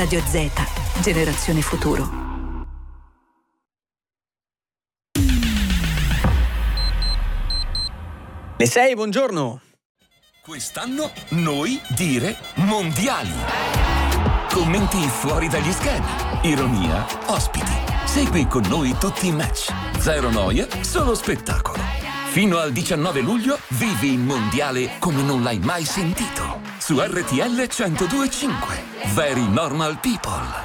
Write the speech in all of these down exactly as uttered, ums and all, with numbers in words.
Radio Z, generazione futuro. Le sei, buongiorno. Quest'anno noi dire mondiali. Commenti fuori dagli schemi, ironia, ospiti. Segui con noi tutti i match. Zero noia, solo spettacolo. Fino al diciannove luglio vivi il mondiale come non l'hai mai sentito. Su R T L centodue e cinque. Very Normal People.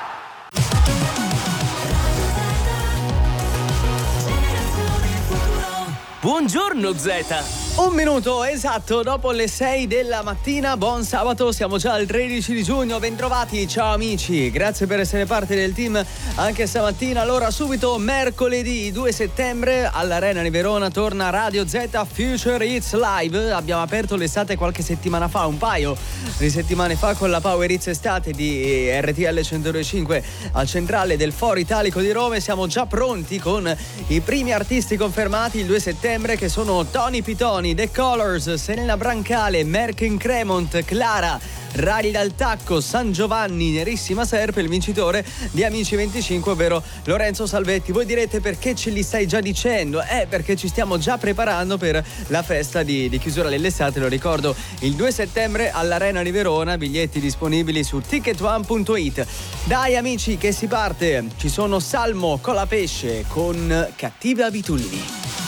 Buongiorno Zeta. Un minuto esatto dopo le sei della mattina, buon sabato, siamo già al tredici di giugno, bentrovati, ciao amici, grazie per essere parte del team anche stamattina. Allora subito mercoledì due settembre all'Arena di Verona torna Radio Z Future Hits Live. Abbiamo aperto l'estate qualche settimana fa, un paio di settimane fa con la Power Hits Estate di R T L centodue e cinque al centrale del Foro Italico di Roma. Siamo già pronti con i primi artisti confermati il due settembre, che sono Tony Pitoni, The Colors, Serena Brancale, Merkin Cremont, Clara, Rari dal Tacco, San Giovanni, Nerissima Serpe, il vincitore di Amici venticinque, ovvero Lorenzo Salvetti. Voi direte: perché ce li stai già dicendo? Eh, perché ci stiamo già preparando per la festa di, di chiusura dell'estate, lo ricordo, il due settembre all'Arena di Verona, biglietti disponibili su ticket one punto it. Dai amici che si parte, ci sono Salmo Colapesce con Cattive Abitudini.